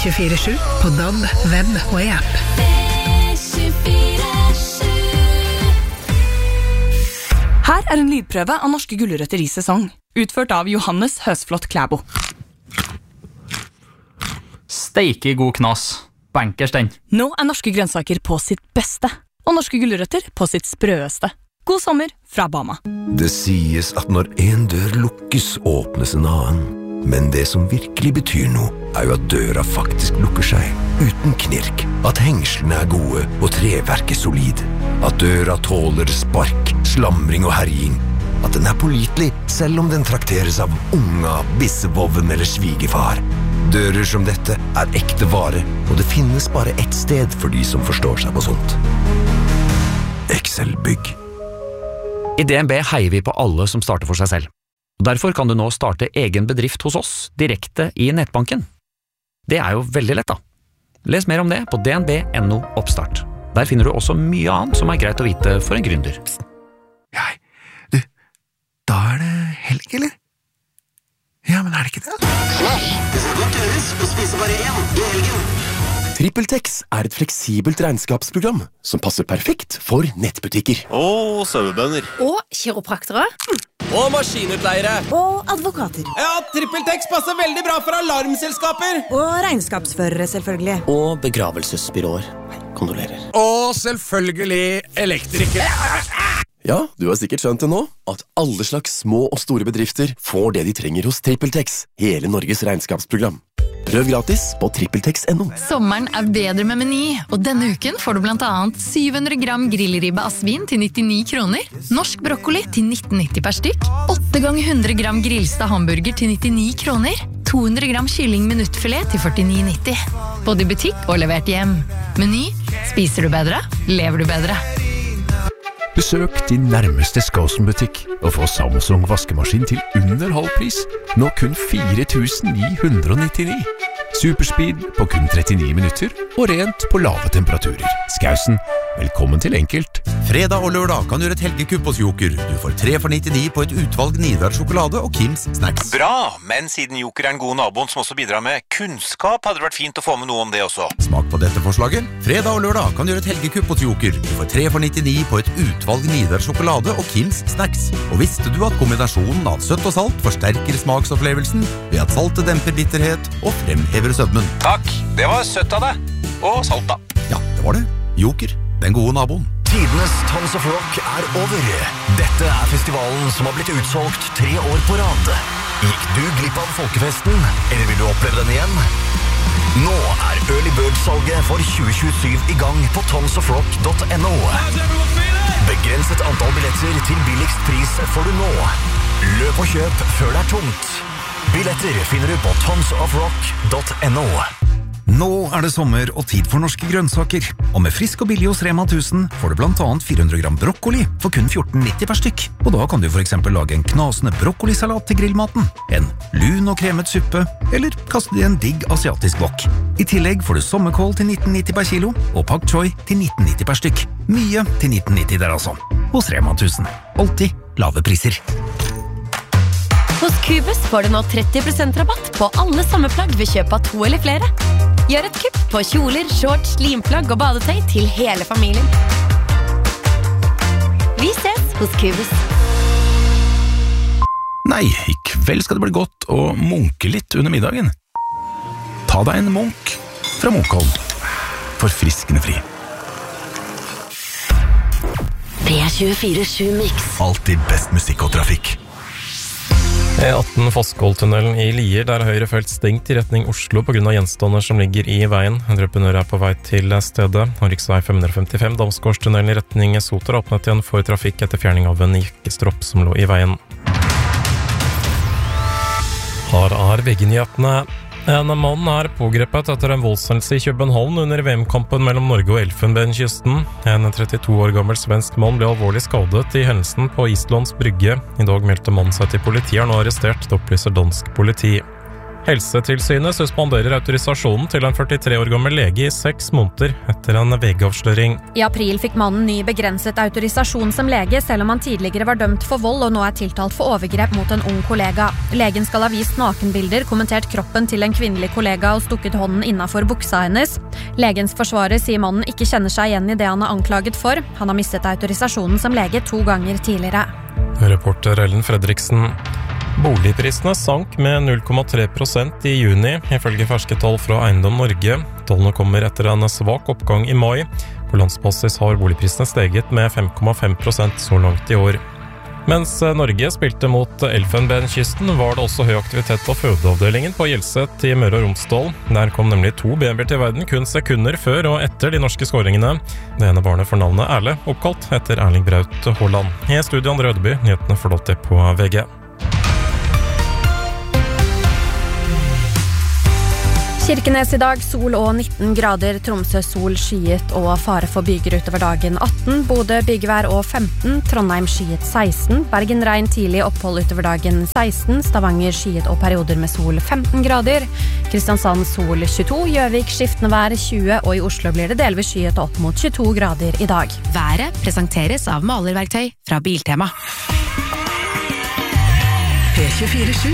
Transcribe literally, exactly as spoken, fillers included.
tjuefire sju på D A B, web og i app. Her er en lydprøve av norske gulrøtter i sesong, utført av Johannes Høsflot Klæbo. Steike god knas. Bankers den. Nå er norske grønnsaker på sitt beste, og norske gulrøtter på sitt sprøeste. God sommer fra Bama. Det sies at når en dør lukkes, åpnes en annen. Men det som virkelig betyr noe, er jo at døra faktisk lukker seg, uten knirk. At hengslene er gode, og treverket solid. At døra tåler spark, slamring og herjing. At den er pålitelig, selv om den trakteres av unga, bissevoven eller svigerfar. Dører som dette er ekte vare, og det finnes bare ett sted for de som forstår seg på sånt. Excel Bygg. I D N B heier vi på alle som starter for seg selv. Derfor kan du nå starte egen bedrift hos oss, direkte i nettbanken. Det er jo veldig lett da. Les mer om det på d n b punktum n o oppstart. Der finner du også mye annet som er greit å vite for en gründer. Ja, du, da er det helg, eller? Ja, men er det ikke det? Smart! Det skal godt gjøres å spise bare én i helgen. TrippelTex er et fleksibelt regnskapsprogram som passer perfekt for nettbutikker. Og sauebønder. Og kiropraktere. Og maskinutleiere. Og advokater. Ja, TrippelTex passer veldig bra for alarmselskaper. Og regnskapsførere, selvfølgelig. Og begravelsesbyråer. Kondolerer. Og selvfølgelig elektrikere. Ja, du har sikkert skjønt det nå, at alle slags små og store bedrifter får det de trenger hos TrippelTex, hele Norges regnskapsprogram. Prøv gratis på trippeltex punktum no. Sommeren er bedre med Meny, og denne uken får du blant annet syv hundre gram grillribbe asvin til nittini kroner, norsk brokkoli til nitten nitti per stykk, åtte ganger hundre gram grillsta hamburger til nittini kroner, to hundre gram kylling minuttfilet til førtini nitti. Både i butikk og levert hjem. Meny. Spiser du bedre? Lever du bedre? Besøk din nærmeste Skåsen-butikk og få Samsung vaskemaskin til under halv pris. Nå kun fire tusen ni hundre nittini. Superspeed på kun trettini minutter og rent på lave temperaturer. Skåsen, velkommen til enkelt. Fredag og lørdag kan du gjøre et helgekupp hos Joker. Du får tre for nittini på et utvalg Nidar sjokolade og Kims snacks. Bra, men siden Joker er en god naboen som også bidrar med kunnskap, hadde det vært fint å få med noe om det også. Smak på dette forslaget. Fredag og lørdag kan du gjøre et helgekupp hos Joker. Du får tre for nittini på et utvalg Nidar sjokolade og Kims snacks. Og visste du at kombinasjonen av søtt og salt forsterker smaksopplevelsen ved at saltet demper bitterhet og fremhever sødmen? Takk, det var søtt av deg. Og salt da. Ja, det var det. Joker, den gode naboen. Tidenes Tons of Rock er over. Dette er festivalen som har blitt utsolgt tre år på rad. Gikk du glipp av folkefesten, eller vil du oppleve den igjen? Nå er Early Bird-salget for tjue tjuesyv i gang på tons of rock punktum n o. Begrenset antall billetter til billigst pris får du nå. Løp og kjøp før det er tomt. Billetter finner du på tons of rock punktum n o. Nå er det sommer og tid for norske grønnsaker, og med frisk og billig hos Rema tusen får du blant annet fire hundre gram brokkoli for kun fjorten nitti per stykk. Og da kan du for eksempel lage en knasende brokkolisalat til grillmaten, en lun og kremet suppe, eller kaste det i en digg asiatisk wok. I tillegg får du sommerkål til nitten nitti per kilo, og pak choi til nitten nitti per stykk. Mye til nitten nitti der altså. Hos Rema tusen. Alltid lave priser. Hos Cubus får du nå tretti prosent rabatt på alle sommerplagg ved kjøp av to eller flere. Gjør et kupp på kjoler, shorts, limplagg og badetøy til hele familien. Vi ses hos Cubus. Nei, i kveld skal det bli godt å munke litt under middagen. Ta deg en munk fra Munkholm. Forfriskende fri. P tjuefire sju Mix. Alltid best musikk og trafikk. E atten Fossgåldtunnelen i Lier, der høyre felt stengt i retning Oslo på grunn av gjenstander som ligger i veien. Entreprenør er på vei til stedet. Og riksvei fem hundre femtifem, Damsgårdstunnelen i retning Soter, åpnet igjen for trafikk etter fjerning av en ikkestropp som lå i veien. Her er V G-nyhetene. En mann er pågrepet etter en voldshendelse i København under V M-kampen mellom Norge og Elfenbenskysten. En trettito år gammel svensk mann ble alvorlig skadet i hendelsen på Islands brygge. I dag meldte mannen seg til politiet, og nå arrestert, det opplyser dansk politi. Helsetilsynet suspenderer autorisasjonen til en førtitre år gammel lege i seks måneder etter en V G-avsløring. I april fikk mannen ny begrenset autorisasjon som lege, selv om han tidligere var dømt for vold og nå er tiltalt for overgrep mot en ung kollega. Legen skal ha vist nakenbilder, kommentert kroppen til en kvinnelig kollega og stukket hånden innenfor buksa hennes. Legens forsvarer sier mannen ikke kjenner seg igjen i det han er anklaget for. Han har mistet autorisasjonen som lege to ganger tidligere. Reporter Ellen Fredriksen. Boligprisene sank med null komma tre prosent i juni, ifølge ferske tall fra Eiendom Norge. Tallene kommer etter en svak oppgang i mai. På landsbasis har boligprisene steget med fem komma fem prosent så langt i år. Mens Norge spilte mot Elfenbenskysten, var det også høy aktivitet på fødeavdelingen på Hjelset i Møre og Romsdal. Der kom nemlig to babyer til verden kun sekunder før og etter de norske skåringene. Det ene barnet får navnet Erle, oppkalt etter Erling Braut Haaland. I studio Andre Rødeby, nyhetene får dere på V G. Kirkenes i dag, sol og nitten grader, Tromsø sol skyet og fare for byger utover dagen atten, Bodø byggevær og femten, Trondheim skyet seksten, Bergen regn tidlig opphold utover dagen seksten, Stavanger skyet og perioder med sol femten grader, Kristiansand sol tjueto, Gjøvik skiftende vær tjue og i Oslo blir det delvis skyet opp mot tjueto grader i dag. Været presenteres av malerverktøy fra Biltema. P tjuefire sju